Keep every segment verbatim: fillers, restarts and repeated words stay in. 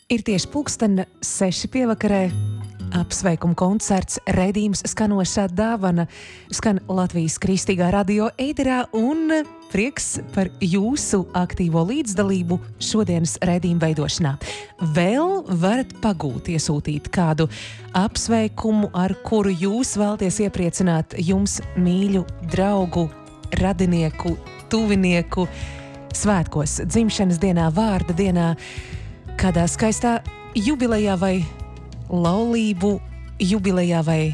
Ir tieši pulksten seši pievakarē, apsveikuma koncerts, raidījums skanošā dāvana, skan Latvijas Kristīgā radio ēterā un prieks par jūsu aktīvo līdzdalību šodienas raidījuma veidošanā. Vēl varat pagūt, iesūtīt kādu apsveikumu, ar kuru jūs vēlties iepriecināt jums mīļu draugu, radinieku, tuvinieku svētkos, dzimšanas dienā, vārda dienā, kādā skaistā jubilejā vai laulību jubilejā vai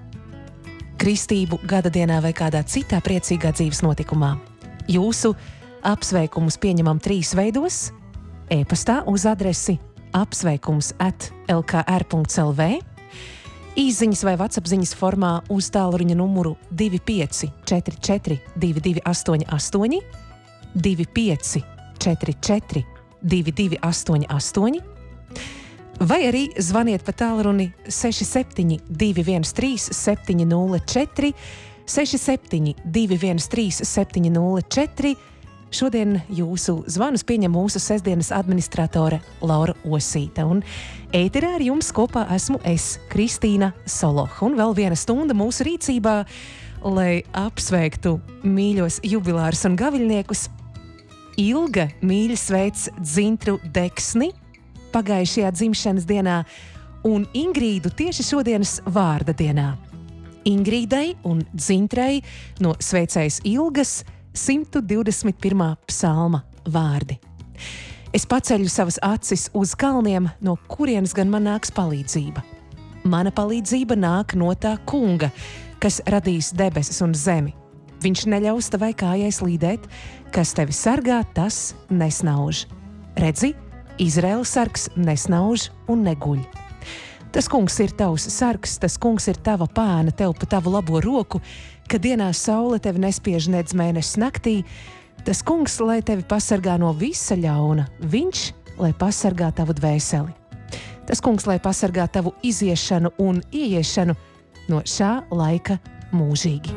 kristību gada dienā vai kādā citā priecīgā dzīves notikumā. Jūsu apsveikumus pieņemam trīs veidos: e-pastā uz adresi apsveikums at l k r punkts l v, īsziņas vai vatsapziņas formā uz tālruņa numuru divi pieci četri četri divi divi astoņi astoņi, divi pieci četri četri divi divi astoņi astoņi, vai arī zvaniet pa tālruni seši septiņi divi viens trīs septiņi nulle četri, seši septiņi divi viens trīs septiņi nulle četri. Šodien jūsu zvanus pieņem mūsu sestdienas administratore Laura Osīte, un ēterā ar jums kopā esmu es, Kristīna Soloha, un vēl viena stunda mūsu rīcībā, lai apsveiktu mīļos jubilārus un gaviļniekus. Ilga mīļi sveic Dzintru Deksni pagājušajā dzimšanas dienā un Ingrīdu tieši šodienas vārda dienā. Ingrīdai un Dzintrai no sveicējas Ilgas simt divdesmit pirmā psalma vārdi. Es paceļu savas acis uz kalniem, no kurienes gan man nāks palīdzība. Mana palīdzība nāk no tā kunga, kas radīs debesis un zemi. Viņš neļaus tavai kājai slīdēt, kas tevi sargā, tas nesnauž. Redzi, Izraēla sargs nesnauž un neguļ. Tas kungs ir tavs sargs, tas kungs ir tava pāna tev pa tavu labo roku, kad dienā saule tevi nespiež nedz mēnesis naktī. Tas kungs, lai tevi pasargā no visa ļauna, viņš, lai pasargā tavu dvēseli. Tas kungs, lai pasargā tavu iziešanu un ieiešanu no šā laika mūžīgi.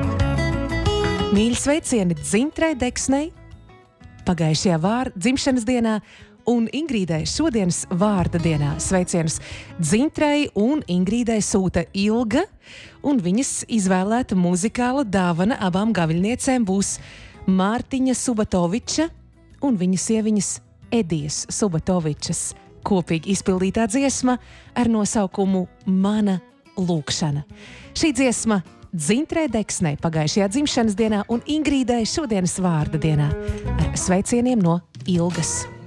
Mīļi sveicieni Dzintrai Deksnei pagājušajā vārda dzimšanas dienā un Ingrīdai šodienas vārda dienā. Sveicienus Dzintrai un Ingrīdai sūta Ilga, un viņas izvēlēta muzikāla dāvana abām gaviļniecēm būs Mārtiņa Subatoviča un viņas sieviņas Edijas Subatovičas kopīgi izpildītā dziesma ar nosaukumu Mana lūkšana. Šī dziesma Dzintrai Deksnei pagājušajā dzimšanas dienā un Ingrīdai šodienas vārda dienā ar sveicieniem no Ilgas.